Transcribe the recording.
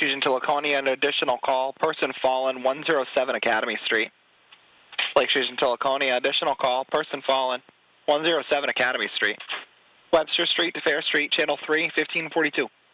Fusion to Laconia, an additional call. Person fallen, 107 Academy Street. Lake Fusion to Laconia, additional call. Person fallen, 107 Academy Street. Webster Street to Fair Street, Channel 3, 1542.